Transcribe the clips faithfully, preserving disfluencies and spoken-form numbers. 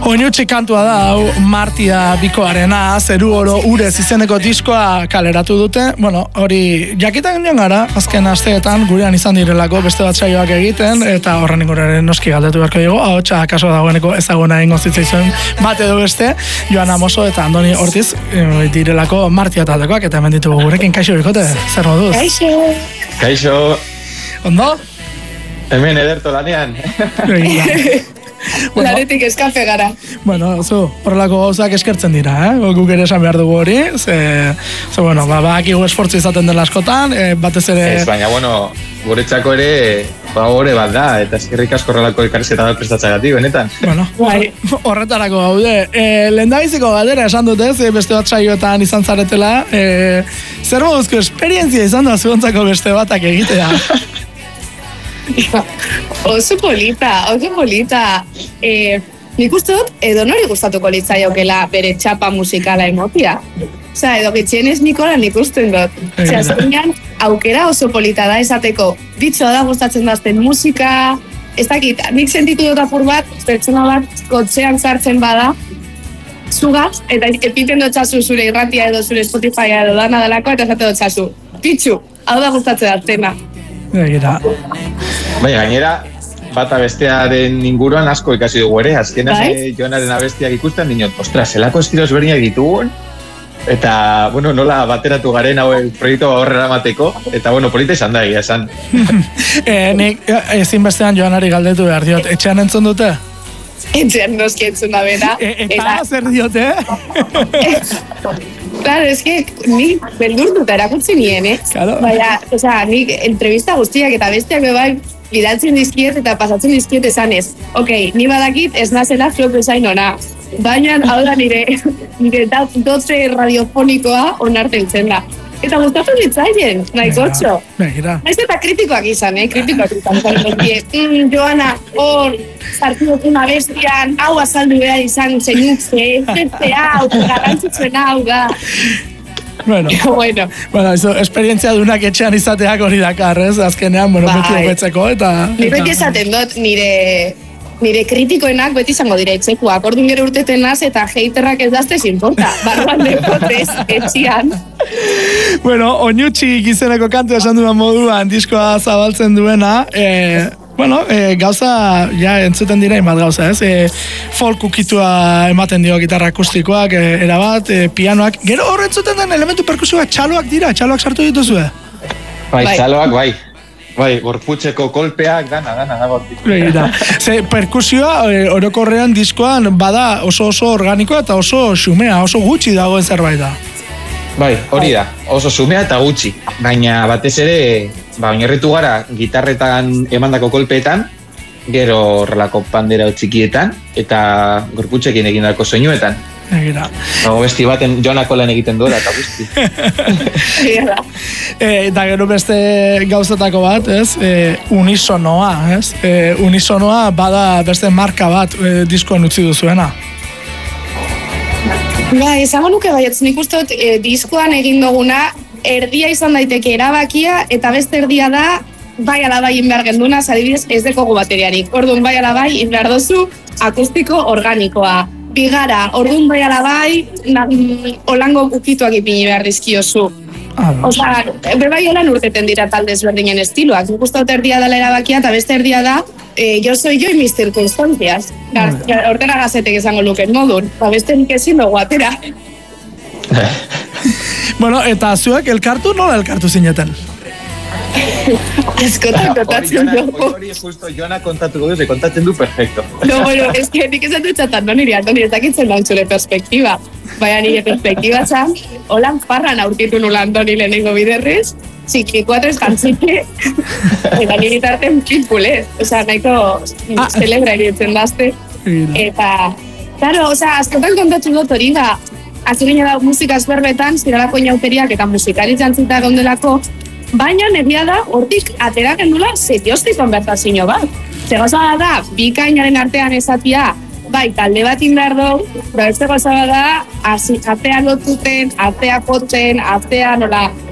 Oinutxi kantua da, hau Martia bikoarena, Zeru oro urez izeneko diskoa kaleratu dute. Bueno, hori jakitan nion gara, azken asteetan gurean izan direlako beste bat saioak egiten, eta horren inguraren noski galdetu beharko dugu, ahotsa akaso dagoeneko ezaguna ingo zitzaizuen bat edo beste, Joana Moso eta Andoni Ortiz e, direlako Martia taldekoak, eta hemen ditugu gurekin. Kaixo bikote, zer moduz? Kaixo! Kaixo! Ondo? Hemen ederto lanean. Bueno, laretik eskafe gara. Bueno, zu, horrelako gauzak eskertzen dira, eh? Guk ere esan behar dugu hori, ze, ze bueno, ba, ba, akigu esfortzu izaten dela askotan, e, batez ere... Ez, baina, bueno, guretzako ere, ba, gore bat da, eta eskerrik asko horrelako elkarrizketa bat prestatzagatik, benetan. Bueno, horretarako gaude. E, lehendabiziko galdera esan dut ez, beste bat saioetan izan zaretela, e, zer moduzko esperientzia izan da zuontzako beste batak egitea? Oso polita, oso polita. Eh, nik uste dut, edo nori gustatuko litzaiokela bere txapa musikala emotia. Osa, edo gitxienez Nikola nik usten dut. Osea, azkenean, aukera oso polita da esateko. Bitxoa da gustatzen dazten musika, ez dakit, nik sentitu dut apur bat, pertsona bat kotxean sartzen bada, zugaz, eta epiten dutxazu zure irratia edo zure Spotify edo dana dalako, eta esate dutxazu. Bitxu, hau da gustatzen daztena. Egira. Bai, gainera, bata bestearen inguruan asko ikasi dugu ere, azkenan e, Joanaren abestiak ikusten dinot, ostras, zelako estilo ezberdinak ditugun, eta, bueno, nola bateratu garen hau proiektu horrela mateko, eta, bueno, polita izan da, egia esan. e, nik ezin bestean Joanari galdetu behar diot, etxean entzun dute? Etxean noski entzun da bera. E, eta, eta zer diote? Claro, es que ni beldur dut erakutsi nien, eh? Claro. Baina, o sea, nik entrevista guztiak eta besteak bebai bidaltzen dizkiet eta pasatzen dizkiet esanez. Ok, ni badakit ez nazela flop esain ona. Baina, hau da nire, nire dotze radiofonikoa onartzen zen da. Eta gustatu ditzaien, nahi gotxo. Begira. Ez eta kritikoak izan, eh? Kritikoak izan. mm, Joana, hor, sartu dutuna bestian, hau azaldu behar izan zenutze, ez hau, garrantzitsuen hau da. Bueno, bueno. bueno eso, esperientzia dunak etxean izateak hori dakar, ez? Azkenean, bueno, bai. Beti hobetzeko, eta... Ni beti esaten dut, nire... Nire kritikoenak beti izango dira etxekuak, orduan gero urteten naz eta heiterrak ez dazte zinporta, barruan depotez, etxian. Bueno, Oinutxi izeneko kantu esan duan moduan diskoa zabaltzen duena, e, bueno, e, gauza, ja, entzuten dira imat gauza, ez? E, folk ukitua ematen dio gitarra akustikoak, e, erabat, e, pianoak, gero hor entzuten den elementu perkusioak txaloak dira, txaloak sartu dituzue? Bai, bai. Txaloak, bai. Bai, gorputzeko kolpeak, dana, dana, dago. Ze, perkusioa, e, orokorrean diskoan bada oso oso organikoa eta oso xumea, oso gutxi dagoen zerbait da. Bai, hori da, oso xumea eta gutxi. Baina batez ere, ba, oinarritu gara gitarretan emandako kolpeetan, gero horrelako pandera txikietan, eta gorputzekin egindako soinuetan. Egira. Nago besti baten Joanako lan egiten duela eta guzti. e, eta gero beste gauzatako bat, ez? E, unisonoa, ez? E, unisonoa bada beste marka bat e, diskoan utzi duzuena. Ba, esango nuke baietz, nik uste dut e, diskoan egin duguna erdia izan daiteke erabakia eta beste erdia da bai alabai inbehar genduna, adibidez ez dekogu bateriarik. Orduan bai alabai inbehar dozu akustiko organikoa. Bigara, orduan bai alabai, holango ukituak ipini behar dizkiozu. Ah, Osa, bebai holan urteten dira talde ezberdinen estiloak. Nik uste dut erdia dela erabakia eta beste erdia da eh, yo soy yo y mis circunstancias. Hortera gazetek esango luken modun. Ba, beste nik ezin dugu atera. Bueno, eta zuek elkartu nola elkartu zineten? Eskotan kontatzen dugu. Hori justo Joana kontatuko dut, kontatzen du perfecto. No, bueno, es que nik esan dutxatan, no nire, Antoni, ez dakitzen da zure perspektiba. Baina nire perspektiba zan, holan farran aurkitu nula Antoni lehenengo biderrez, txiki kuatrez jantzike, eta nire tarten pinpulez. Osa, nahiko ah. celebra iritzen dazte. Eta, claro, osa, askotan kontatzen dut hori da, azurina da musika ezberbetan, ziralako inauteriak eta musikari jantzita gondelako, baina negia da, hortik atera genula zetioztik konbertazio bat. Zegozada da, bi kainaren artean esatia, bai, talde bat indar dugu, pero ez zegozada da, atea lotuten, atea potzen, atea nola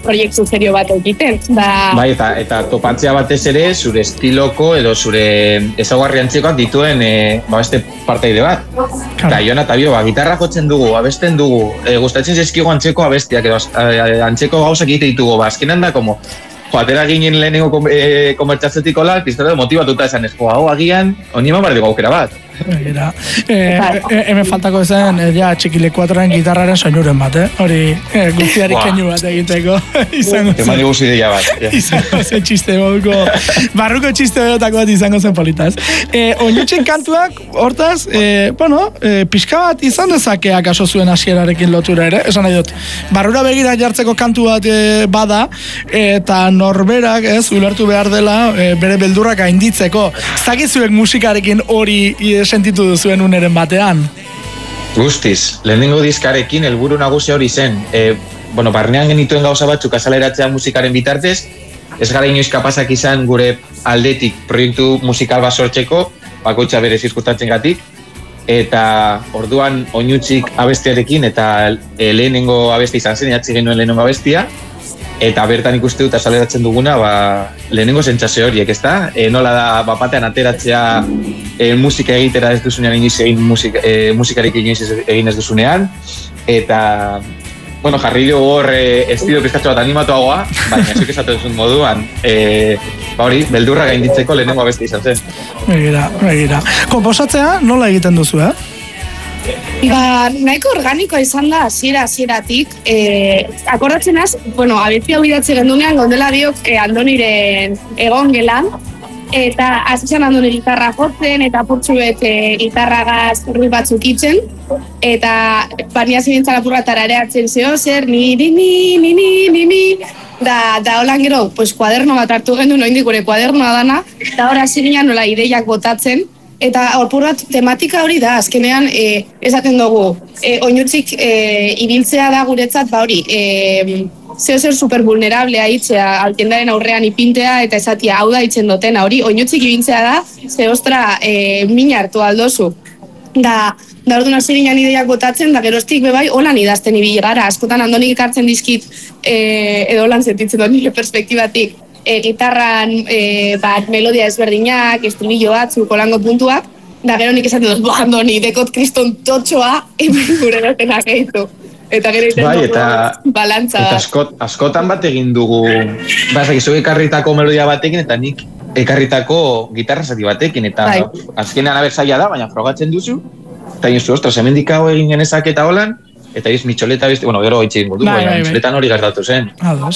proiektu serio bat egiten. Da... Bai, eta, eta topatzea batez ere, zure estiloko edo zure ezaugarri antzekoak dituen e, ba, beste parteide bat. Eta Iona eta Bio, ba, gitarra jotzen dugu, abesten dugu, e, gustatzen zaizkigu antzeko abestiak edo antzeko gauzak egite ditugu, ba, azkenan da, como, jo, atera ginen lehenengo kom, e, komertxatzetik hola, piztore motivatuta esan ez, jo, hau agian, honi eman barriko aukera bat. Era. Eh, eh, hemen faltako zen, eh, ja, txikilekuatroren gitarraren soinuren bat, eh? Hori, eh, guztiari keinu bat egiteko. izango zen. Eman digu ideia bat. Ja. Izango zen txiste moduko, barruko txiste berotako bat izango zen politaz. Eh, Oinutxen kantuak, hortaz, eh, bueno, eh, pixka bat izan dezakeak aso zuen hasierarekin lotura ere, esan nahi dut. Barrura begira jartzeko kantu bat eh, bada, eta norberak, ez, ulertu behar dela, eh, bere beldurrak gainditzeko. Zakizuek musikarekin hori sentitu duzuen uneren batean? Guztiz, lehenengo diskarekin helburu nagusia hori zen. E, bueno, barnean genituen gauza batzuk azaleratzea musikaren bitartez, ez gara inoiz kapazak izan gure aldetik proiektu musikal bat sortzeko, bakoitza bere zirkustantzen gatik, eta orduan Oinutzik abestiarekin eta e, lehenengo abestia izan zen, jatzi genuen lehenengo abestia, eta bertan ikuste dut azaleratzen duguna, ba, lehenengo sentsazio horiek, ezta? E, nola da, bapatean ateratzea e, musika egitera ez duzunean inoiz egin musika, e, musikarik inoiz egin ez duzunean, eta, bueno, jarri dugu hor e, estilo pizkatxo bat animatuagoa, baina zuk esatu duzun moduan, e, ba hori, beldurra gainditzeko lehenengo abesti izan zen. Begira, begira. Komposatzea nola egiten duzu, eh? Ba, nahiko organikoa izan da, hasiera hasieratik. Eh, akordatzen az, bueno, abesti hau idatzi gendunean, gondela biok eh, Andoniren egon gelan, eta azizan Andoni gitarra jotzen, eta purtsuet eh, gitarragaz urri batzuk itzen, eta bania zinintzen apurra tarareatzen zeo, zer, ni, ni, ni, ni, ni, ni, ni, da, da holan gero, pues, kuaderno bat hartu gendu, noindik gure kuadernoa dana, eta hor hasi ginen nola ideiak botatzen, eta horpur bat tematika hori da, azkenean e, esaten dugu, e, Oinutzik e, ibiltzea da guretzat, ba hori, e, zeo zer super vulnerablea hitzea, altiendaren aurrean ipintea, eta esatia hau da hitzen dutena hori, Oinutzik ibiltzea da, ze ostra, e, min hartu aldozu. Da, da orduan hasi ginen ideiak botatzen, da geroztik bebai holan idazten ibili gara, askotan Andonik ekartzen dizkit, e, edo holan sentitzen dut nire perspektibatik, E, gitarran e, bat melodia ezberdinak, estribillo batzuk, kolango puntuak, da gero nik esaten dut, Andoni, dekot kriston totxoa, hemen gure dutena gehitu. Eta gero iten bai, dugu eta, balantza eta askot, askotan bat egin dugu, ba, zuk ekarritako melodia batekin, eta nik ekarritako gitarra zati batekin, eta bai. Azkenean abertzaia da, baina frogatzen duzu, eta inozu, ostras, hemen dikau egin genezak eta holan, eta iz mitxoleta beste, bueno, gero gaitxe ingo du, bai, baina bai, mitxoletan hori gertatu zen. Ados.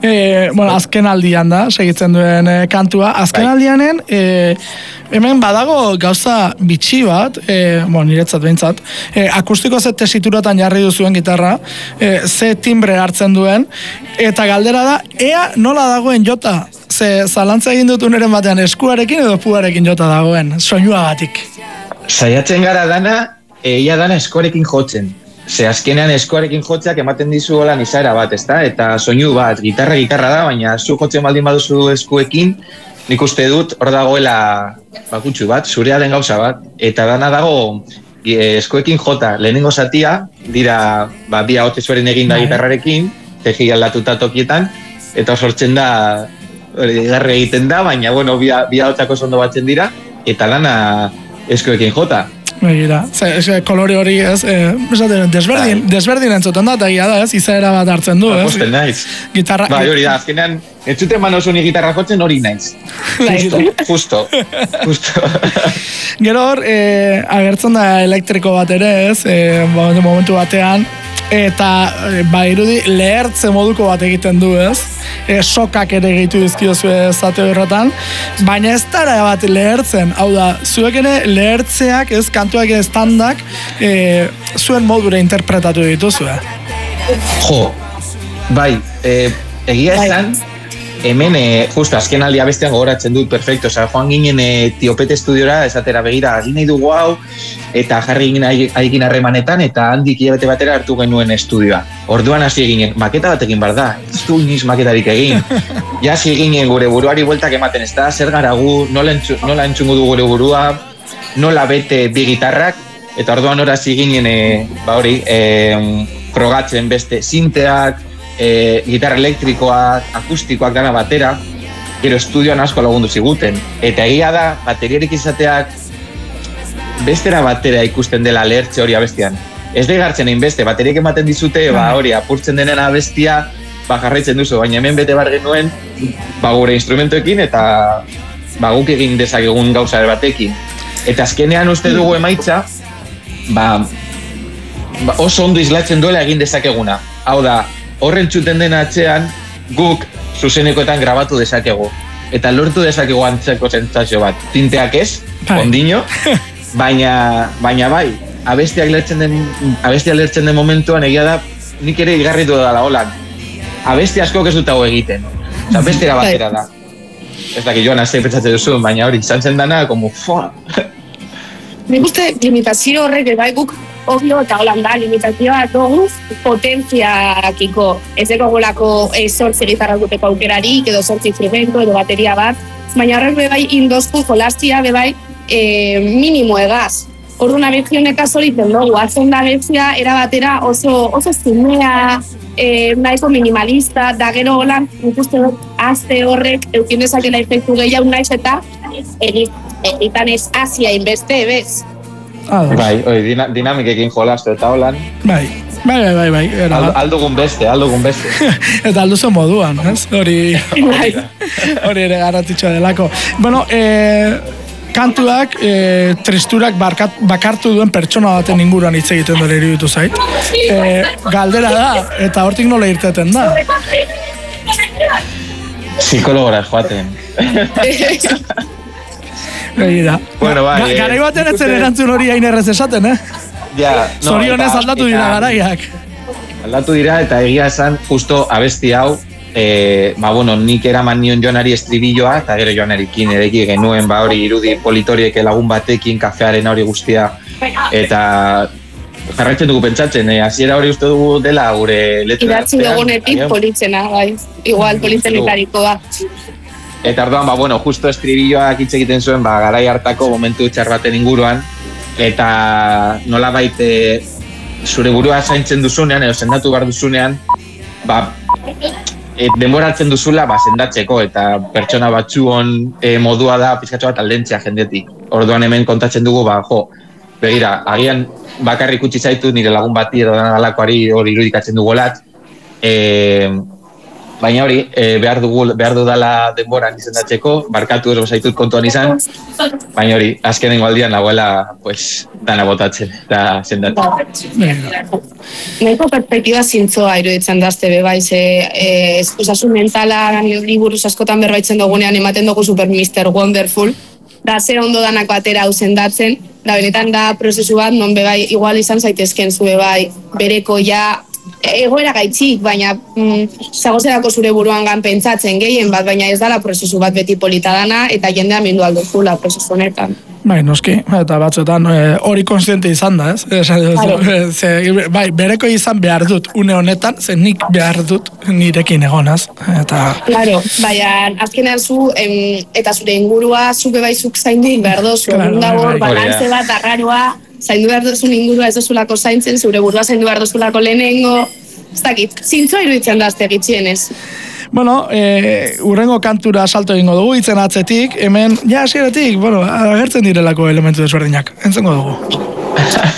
E, bueno, azken aldian da, segitzen duen e, kantua. Azken bai. aldianen, e, hemen badago gauza bitxi bat, e, bueno, niretzat behintzat, e, akustiko ze tesituratan jarri duzuen gitarra, e, ze timbre hartzen duen, eta galdera da, ea nola dagoen jota, ze zalantza egin dut uneren batean eskuarekin edo puarekin jota dagoen, soinuagatik. Saiatzen gara dana, eia dana eskuarekin jotzen. Ze azkenean eskuarekin jotzeak ematen dizu holan izaera bat, ezta? Eta soinu bat, gitarra gitarra da, baina zu jotzen baldin baduzu eskuekin, nik uste dut hor dagoela bakutsu bat, zurea den gauza bat, eta dana dago eskuekin jota, lehenengo zatia, dira, ba, bi ahotze zueren egin da gitarrarekin, tegi aldatuta tokietan, eta sortzen da, garre egiten da, baina, bueno, bi ahotzako ondo batzen dira, eta dana eskuekin jota. Begira, ze, ze kolore hori ez, eh, desberdin, desberdin entzuten da, eta da ez, izaera bat hartzen du, ez? Aposten naiz. Gitarra... Ba, hori da, azkenean, entzuten manozu ni gitarra jotzen hori naiz. Justo, justo, justo. Gero hor, eh, agertzen da elektriko bat ere ez, eh, momentu batean, eta e, ba, irudi lehertze moduko bat egiten du ez, e, sokak ere gehitu dizkiozu zate horretan, baina ez dara bat lehertzen, hau da, zuek ere lehertzeak ez, kantuak ez standak, e, zuen modure interpretatu dituzu, eh? Jo, bai, e, egia esan, hemen, e, justo, azken aldia bestean gogoratzen dut, perfecto, oza, joan ginen e, Tiopete estudiora, esatera begira, egin nahi dugu hau, eta jarri ginen haikin harremanetan, eta handik hilabete batera hartu genuen estudioa. Orduan hasi eginen, maketa bat egin bar da, ez du iniz maketarik egin. Ja hasi eginen gure buruari bueltak ematen, ez da, zer garagu, nola, entzu, nola entzungu du gure burua, nola bete bi gitarrak, eta orduan hori hasi ginen, e, ba hori, e, frogatzen beste sinteak, e, gitarra elektrikoak, akustikoak dana batera, gero estudioan asko lagundu ziguten. Eta egia da, bateriarik izateak bestera batera ikusten dela lehertze hori abestian. Ez da igartzen egin beste, bateriek ematen dizute, ba hori, apurtzen denen abestia, ba jarraitzen duzu, baina hemen bete bar genuen, ba gure instrumentoekin eta ba guk egin dezakegun gauza batekin. Eta azkenean uste dugu emaitza, ba, ba oso ondo islatzen duela egin dezakeguna. Hau da, horren txuten dena atzean, guk zuzenekoetan grabatu dezakegu. Eta lortu dezakegu antzeko sentsazio bat. Tinteak ez, ondino, baina, baina bai, abestiak lertzen den, abestiak lertzen den momentuan egia da, nik ere igarritu dela holan. Abesti asko ez dut hau egiten. Osa, bestera batera da. Ez dakit joan azte pentsatzen duzu, baina hori, izan zen dana, como, foa. Nik uste, limitazio horrek, bai guk, obvio, eta holan da, limitazioa dugu potentziakiko. Ez eko golako e, sortzi gitarra duteko aukerarik, edo sortzi instrumento, edo bateria bat. Baina horrek bebai indozku jolaztia bebai e, minimo egaz. Orduan abizionek azoriten dugu, atzen da abizia erabatera oso, oso zumea, e, nahiko minimalista, da gero holan, nik uste dut, azte horrek eukin dezakela efektu gehiago naiz eta egitan ez Asia inbeste, bez? Bai, oi, dina, dinamikekin jolastu eta holan. Bai, bai, bai, bai. bai Al, aldugun beste, aldugun beste. Eta alduzen moduan, ez? Hori, hori ere garrantzitsua delako. Bueno, eh... kantuak, e, tristurak barkat, bakartu duen pertsona baten inguruan hitz egiten dure iruditu zait. E, galdera da, eta hortik nola irteten da? Psikologora joaten. Begira. Bueno, bai, Ga, garai baten etzen erantzun hori hain errez esaten, eh? Ja, no, zorionez aldatu eta, dira garaiak. Aldatu dira eta egia esan justo abesti hau, E, ba, bueno, nik eraman nion Joanari estribilloa, eta gero Joanarikin edeki genuen, ba, hori irudi politoriek lagun batekin, kafearen hori guztia, eta jarraitzen dugu pentsatzen, eh, hasiera hori uste dugu dela gure letra. Idatzi dugunetik politzena, bai, igual politzenetarikoa. Eta orduan, ba, bueno, justo estribilloak hitz egiten zuen, ba, garai hartako momentu txar baten inguruan, eta nola baite zure burua zaintzen duzunean, edo sendatu behar duzunean, ba, E, denboratzen duzula ba, sendatzeko eta pertsona batzuon e, modua da pizkatxo bat aldentzea jendetik. Orduan hemen kontatzen dugu, ba, jo, begira, agian bakarrik utzi zaitu nire lagun bati edo dalakoari hori irudikatzen dugulat. E, baina hori, e, behar, dugu, behar dudala denboran izendatzeko, barkatu edo zaitut kontuan izan, baina hori, azkenengo aldian nagoela, pues, dana botatzen eta sendatzen. Nahiko perspektiba zintzoa iruditzen dazte bebai, ze eh, osasun mentala liburuz askotan berbaitzen dugunean ematen dugu super mister Wonderful, da ze ondo danak batera hau sendatzen, da benetan da prozesu bat, non bebai igual izan zaitezken zu bebai bereko ja egoera gaitzik, baina mm, zagozerako zure buruan gan pentsatzen gehien bat, baina ez dala prozesu bat beti polita dana, eta jendea mindu aldozula prozesu honetan. Bai, noski, eta batzuetan hori e, konstiente izan da, ez? Claro. Ze, bai, bereko izan behar dut, une honetan, ze nik behar dut nirekin egonaz. Eta... Claro, baina azkenean zu, em, eta zure ingurua, zu bebaizuk zaindik behar dozu, claro, dago, balantze bat, arraroa, zaindu behar duzun ingurua ez dozulako zaintzen, zure burua zaindu behar dozulako lehenengo, ez dakit, zintzoa iruditzen dazte gitxienez. Bueno, e, urrengo kantura salto egingo dugu, itzen atzetik, hemen, ja, hasieratik, bueno, agertzen direlako elementu desberdinak, entzengo dugu.